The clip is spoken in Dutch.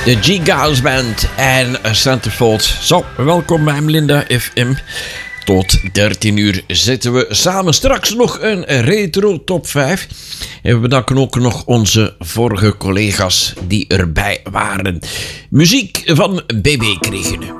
De G-Gals Band en Centerfold. Zo, welkom bij Melinda FM. Tot 13 uur zitten we samen. Straks nog een retro top 5. En we bedanken ook nog onze vorige collega's die erbij waren. Muziek van BB kregen.